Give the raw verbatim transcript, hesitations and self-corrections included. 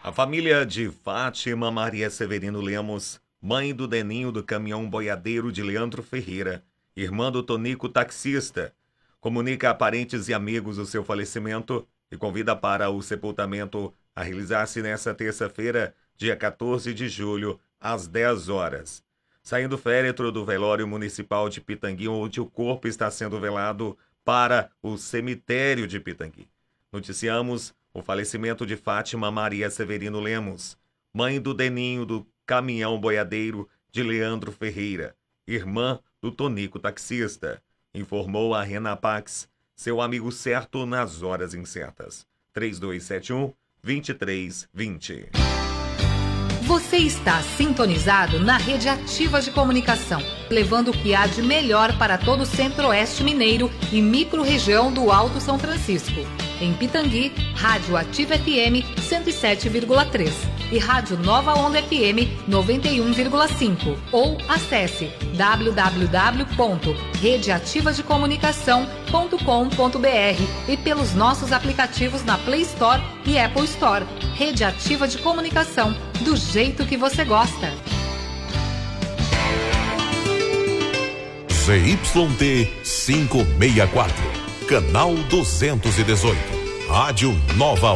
A família de Fátima Maria Severino Lemos, mãe do Deninho do caminhão boiadeiro de Leandro Ferreira, irmã do Tonico taxista, comunica a parentes e amigos o seu falecimento e convida para o sepultamento a realizar-se nesta terça-feira, dia quatorze de julho, às dez horas. Saindo o féretro do velório municipal de Pitangui, onde o corpo está sendo velado para o cemitério de Pitangui. Noticiamos o falecimento de Fátima Maria Severino Lemos, mãe do Deninho do caminhão boiadeiro de Leandro Ferreira, irmã do Tonico taxista, informou a Renapax, seu amigo certo nas horas incertas. três dois sete um, dois três dois zero. Você está sintonizado na Rede Ativa de Comunicação, levando o que há de melhor para todo o Centro-Oeste Mineiro e micro-região do Alto São Francisco. Em Pitangui, Rádio Ativa F M cento e sete vírgula três e Rádio Nova Onda F M noventa e um vírgula cinco. Ou acesse w w w ponto rede ativa de comunicação ponto com ponto b r e pelos nossos aplicativos na Play Store e Apple Store. Rede Ativa de Comunicação, do jeito que você gosta. Z Y T quinhentos e sessenta e quatro, canal duzentos e dezoito, Rádio Nova